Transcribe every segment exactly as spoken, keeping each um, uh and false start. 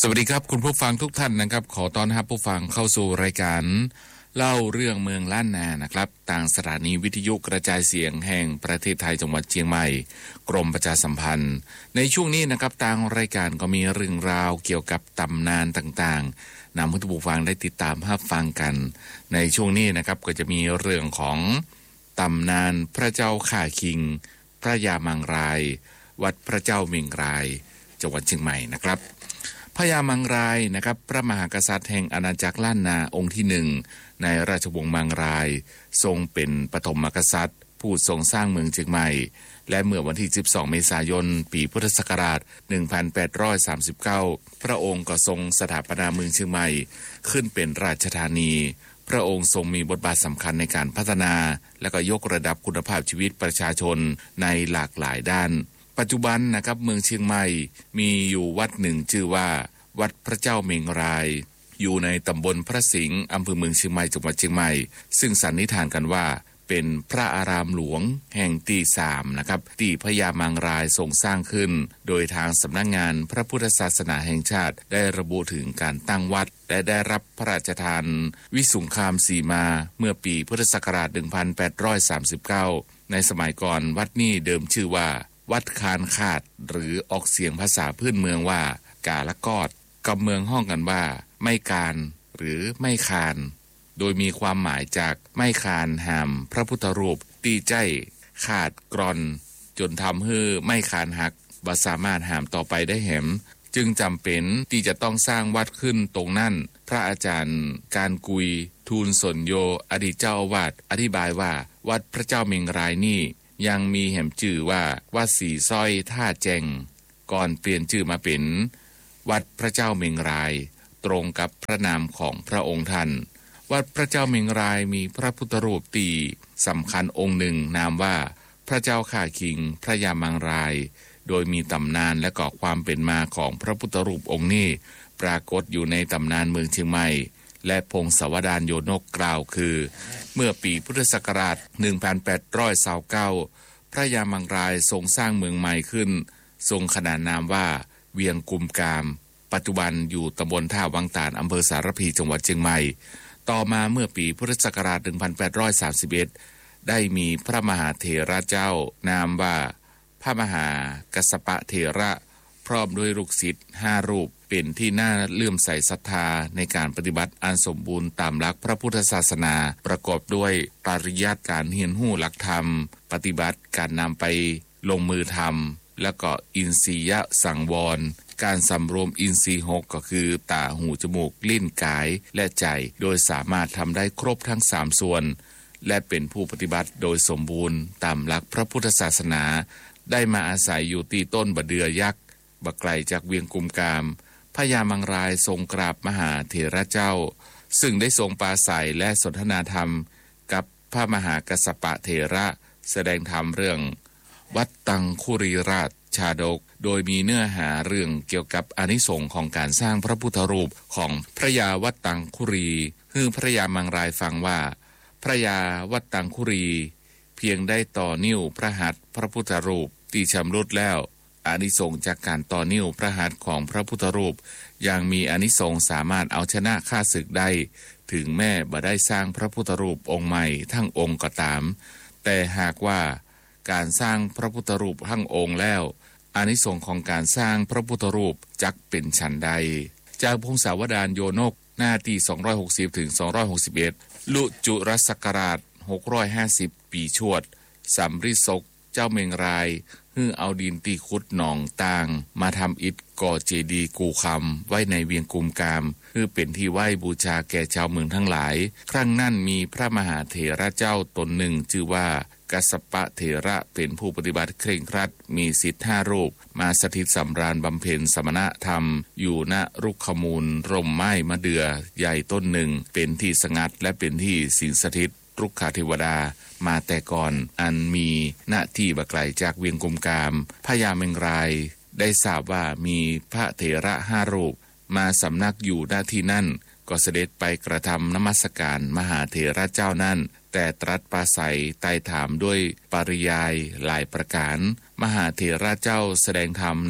สวัสดีครับคุณผู้ฟังทุกท่านนะครับขอต้อนรับผู้ฟังเข้าสู่รายการเล่าเรื่องเมืองล้านนานะครับทางสถานีวิทยุกระจายเสียงแห่งประเทศไทยจังหวัดเชียงใหม่กรมประชาสัมพันธ์ในช่วงนี้นะครับทางรายการก็มีเรื่องราวเกี่ยวกับตำนานต่างๆนำให้ผู้ฟังได้ติดตามรับฟังกันในช่วงนี้นะครับก็จะมีเรื่องของตำนานพระเจ้าข่าคิงพระยามังรายวัดพระเจ้าเมงรายจังหวัดเชียงใหม่นะครับพระยามังรายนะครับพระมหากษัตริย์แห่งอาณาจักรล้านนาองค์ที่หนึ่งในราชวงศ์มังรายทรงเป็นปฐมกษัตริย์ผู้ทรงสร้างเมืองเชียงใหม่และเมื่อวันที่สิบสองเมษายนปีพุทธศักราชหนึ่งพันแปดร้อยสามสิบเก้าพระองค์ก็ทรงสถาปนาเมืองเชียงใหม่ขึ้นเป็นราชธานีพระองค์ทรงมีบทบาทสำคัญในการพัฒนาและก็ยกระดับคุณภาพชีวิตประชาชนในหลากหลายด้านปัจจุบันนะครับเมืองเชียงใหม่มีอยู่วัดหนึ่งชื่อว่าวัดพระเจ้าเมงรายอยู่ในตำบลพระสิงห์อำเภอเมืองเชียงใหม่จังหวัดเชียงใหม่ซึ่งสันนิษฐานกันว่าเป็นพระอารามหลวงแห่งที่สามนะครับที่พระยามังรายทรงสร้างขึ้นโดยทางสำนักงานพระพุทธศาสนาแห่งชาติได้ระบุถึงการตั้งวัดและได้รับพระราชทานวิสุงคามสีมาเมื่อปีพุทธศักราชหนึ่งพันแปดร้อยสามสิบเก้าในสมัยก่อนวัดนี้เดิมชื่อว่าวัดคานขาดหรือออกเสียงภาษาพื้นเมืองว่ากาละกอดกับเมืองห้องกันว่าไม่การหรือไม่คานโดยมีความหมายจากไม่คานหามพระพุทธรูปตีใจขาดกรอนจนทำให้ไม่คานหักบ่สามารถหามต่อไปได้แหมจึงจำเป็นที่จะต้องสร้างวัดขึ้นตรงนั้นพระอาจารย์การกุยทูลสนโยอดีตเจ้าอาวาสอธิบายว่าวัดพระเจ้าเมงรายนี่ยังมีแหมชื่อว่าวัดสีสร้อยท่าแจงก่อนเปลี่ยนชื่อมาเป็นวัดพระเจ้าเมงรายตรงกับพระนามของพระองค์ท่านวัดพระเจ้าเมงรายมีพระพุทธรูปตีสำคัญองค์หนึ่งนามว่าพระเจ้าข่าคิงพระยามังรายโดยมีตำนานและก็ความเป็นมาของพระพุทธรูปองค์นี้ปรากฏอยู่ในตำนานเมืองเชียงใหม่และพงศาวดารโยนกกล่าวคือเมื่อปีพุทธศักราชหนึ่งพันแปดร้อยยี่สิบเก้าพระยามังรายทรงสร้างเมืองใหม่ขึ้นทรงขนานนามว่าเวียงกุมกามปัจจุบันอยู่ตำบลท่าวังตาลอำเภอสารพีจังหวัดเชียงใหม่ต่อมาเมื่อปีพุทธศักราชหนึ่งพันแปดร้อยสามสิบเอ็ดได้มีพระมหาเถระเจ้านามว่าพระมหากัสสปะเถระพร้อมด้วยลูกศิษย์ห้ารูปเป็นที่น่าเลื่อมใสศรัทธาในการปฏิบัติอันสมบูรณ์ตามหลักพระพุทธศาสนาประกอบด้วยปริยัติการเรียนรู้หลักธรรมปฏิบัติการนำไปลงมือทำและก็อินทรียสังวรการสำรวมอินทรีย์หกก็คือตาหูจมูกลิ้นกายและใจโดยสามารถทำได้ครบทั้งสามส่วนและเป็นผู้ปฏิบัติโดยสมบูรณ์ตามหลักพระพุทธศาสนาได้มาอาศัยอยู่ที่ต้นบะเดือยักษ์บ่ไกลจากเวียงกุมกามพระยามังรายทรงกราบมหาเถระเจ้าซึ่งได้ทรงปราศัยและสนทนาธรรมกับพระมหากัสสปะเถระแสดงธรรมเรื่องวัดตังคุรีราชชาดกโดยมีเนื้อหาเรื่องเกี่ยวกับอานิสงส์ของการสร้างพระพุทธรูปของพระยาวัดตังคุรีคือพระยามังรายฟังว่าพระยาวัดตังคุรีเพียงได้ต่อนิ้วพระหัตถ์พระพุทธรูปที่ชำรุดแล้วอานิสงส์จากการต่อนิ้วพระหัตถ์ของพระพุทธรูปยังมีอานิสงส์สามารถเอาชนะข้าศึกได้ถึงแม้บ่ได้สร้างพระพุทธรูปองค์ใหม่ทั้งองค์ก็ตามแต่หากว่าการสร้างพระพุทธรูปทั้งองค์แล้วอานิสงส์ของการสร้างพระพุทธรูปจักเป็นฉันใดจากพงศาวดารโยนกหน้าที่สองร้อยหกสิบถึงสองร้อยหกสิบเอ็ดลุจุรศักราชหกร้อยห้าสิบปีชวดสำริศกเจ้าเมงรายฮื้อเอาดินตีขุดหนองต่างมาทำอิฐก่อเจดีย์กูคำไว้ในเวียงกุมกามเพื่อเป็นที่ไหว้บูชาแก่ชาวเมืองทั้งหลายครั้งนั้นมีพระมหาเถระเจ้าตนหนึ่งชื่อว่ากัสสปะเถระเป็นผู้ปฏิบัติเคร่งครัดมีศิษย์ห้ารูปมาสถิตสำราญบำเพ็ญสมณธรรมอยู่ณรุกขมูลร่มไม้มะเดื่อใหญ่ต้นหนึ่งเป็นที่สงัดและเป็นที่สิงสถิตรุกขเทวดามาแต่ก่อนอันมีหน้าที่บ่ไกลจากเวียงกุมกามพระยาเมงรายได้ทราบว่ามีพระเถระห้ารูปมาสำนักอยู่หน้าที่นั่นก็เสด็จไปกระทำนมัสการมหาเถระเจ้านั่นแต่ตรัสปราศัยไต่ถามด้วยปริยายหลายประการมหาเถระเจ้าแสดงธรรมใน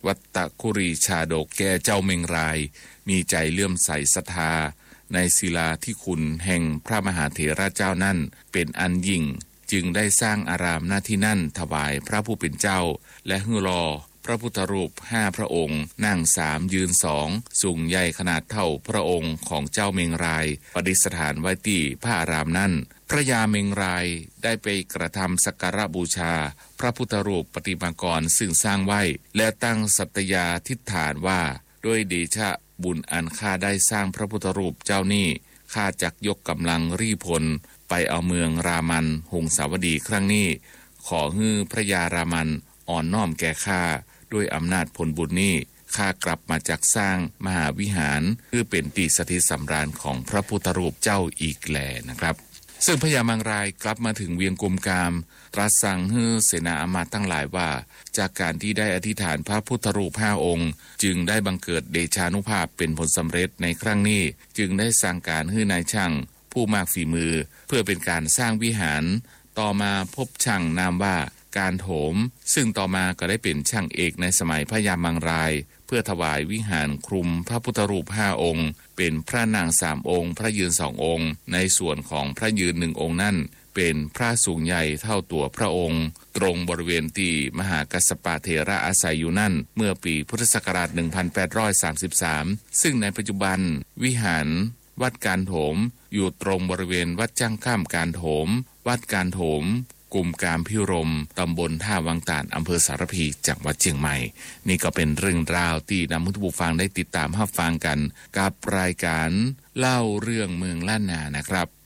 วัตตคุรีชาดกแก่เจ้าเมงรายมีใจเลื่อมใสศรัทธาในศิลาธิคุณแห่งพระมหาเถระเจ้านั่นเป็นอันยิ่งจึงได้สร้างอารามหน้าที่นั่นถวายพระผู้เป็นเจ้าและฮือรอพระพุทธรูปห้าพระองค์นั่งสามยืนสองสูงใหญ่ขนาดเท่าพระองค์ของเจ้าเมงรายประดิษฐานไว้ที่พระอารามนั้นพระยาเมงรายได้ไปกระทำสักการะบูชาพระพุทธรูปปฏิมากรซึ่งสร้างไว้และตั้งสัตยาทิฏฐานว่าด้วยเดชะบุญอันข้าได้สร้างพระพุทธรูปเจ้านี้ข้าจักยกกำลังรีพลไปเอาเมืองรามันหงสาวดีครั้งนี้ขอฮือพระยารามันอ่อนน้อมแก่ข้าด้วยอำนาจผลบุญนี้ข้ากลับมาจากสร้างมหาวิหารเพื่อเป็นที่สถิตสำราญของพระพุทธรูปเจ้าอีกแลนะครับซึ่งพญามังรายกลับมาถึงเวียงกุมกามตรัสสั่งให้เสนาอมาตย์ทั้งหลายว่าจากการที่ได้อธิษฐานพระพุทธรูปห้าองค์จึงได้บังเกิดเดชานุภาพเป็นผลสำเร็จในครั้งนี้จึงได้สั่งการให้นายช่างผู้มากฝีมือเพื่อเป็นการสร้างวิหารต่อมาพบช่างนามว่าการโถมซึ่งต่อมาก็ได้เป็นช่างเอกในสมัยพญามังรายเพื่อถวายวิหารคลุมพระพุทธรูปห้าองค์เป็นพระนางสามองค์พระยืนสององค์ในส่วนของพระยืนหนึ่งองค์นั่นเป็นพระสูงใหญ่เท่าตัวพระองค์ตรงบริเวณที่มหากัสสปะเถระอาศัยอยู่นั่นเมื่อปีพุทธศักราชหนึ่งพันแปดร้อยสามสิบสามซึ่งในปัจจุบันวิหารวัดการโถมอยู่ตรงบริเวณวัดจ้างข้ามการโถมวัดการโถมกลุ่มกามพิรมตำบลท่าวังตาดอำเภอสารพีจังหวัดเชียงใหม่นี่ก็เป็นเรื่องราวที่นำผู้ผู้ฟังได้ติดตามรับฟังกันกับรายการเล่าเรื่องเมืองล้านนานะครับ